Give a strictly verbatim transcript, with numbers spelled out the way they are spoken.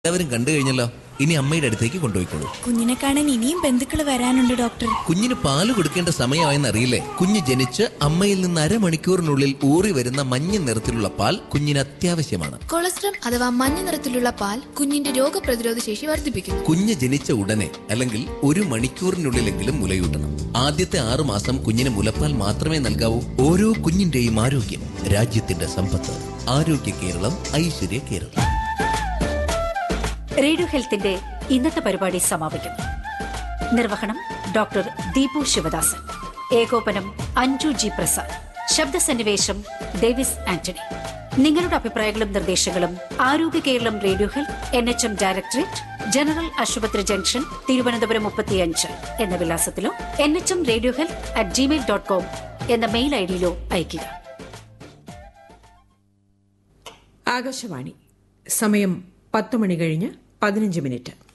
എല്ലാവരും കണ്ടു കഴിഞ്ഞല്ലോ. ഇനി അമ്മയുടെ അടുത്തേക്ക് കൊണ്ടുപോയിക്കോളൂ. കുഞ്ഞിനെ കാണാൻ ഇനിയും ബന്ധുക്കൾ വരാനുണ്ട് ഡോക്ടർ. കുഞ്ഞിന് പാല് കൊടുക്കേണ്ട സമയമായെന്ന് അറിയില്ലേ? കുഞ്ഞ് ജനിച്ച് അമ്മയിൽ നിന്ന് അരമണിക്കൂറിനുള്ളിൽ ഊറി വരുന്ന മഞ്ഞ നിറത്തിലുള്ള പാൽ കുഞ്ഞിന് അത്യാവശ്യമാണ്. കൊളസ്ട്രം അഥവാ മഞ്ഞ നിറത്തിലുള്ള പാൽ കുഞ്ഞിന്റെ രോഗപ്രതിരോധ ശേഷി വർദ്ധിപ്പിക്കുന്നു. കുഞ്ഞ് ജനിച്ച ഉടനെ അല്ലെങ്കിൽ ഒരു മണിക്കൂറിനുള്ളിലെങ്കിലും മുലയൂട്ടണം. ആദ്യത്തെ ആറു മാസം കുഞ്ഞിന് മുലപ്പാൽ മാത്രമേ നൽകാവൂ. ഓരോ കുഞ്ഞിന്റെയും ആരോഗ്യം രാജ്യത്തിന്റെ സമ്പത്ത്. ആരോഗ്യ കേരളം, ഐശ്വര്യ കേരളം. റേഡിയോ ഹെൽത്തിന്റെ ഇന്നത്തെ പരിപാടി സമാപിക്കുന്നു. നിർവഹണം ഡോക്ടർ ദീപു ശിവദാസൻ. ഏകോപനം അഞ്ജു ജി പ്രസാദ്. ശബ്ദസന്നിവേശം ഡേവിസ് ആന്റണി. നിങ്ങളുടെ അഭിപ്രായങ്ങളും നിർദ്ദേശങ്ങളും ആരോഗ്യ Keralam radio health N H M directorate, general ആശുപത്രി ജംഗ്ഷൻ, തിരുവനന്തപുരം മുപ്പത്തിയഞ്ച് എന്ന വിലാസത്തിലോ N H M radio health at Gmail dot com എന്ന മെയിൽ ഐ ഡിയിലോ അയയ്ക്കുക. ആകാശവാണി. സമയം പത്ത് മണി കഴിഞ്ഞ് പതിനഞ്ച് മിനിറ്റ്.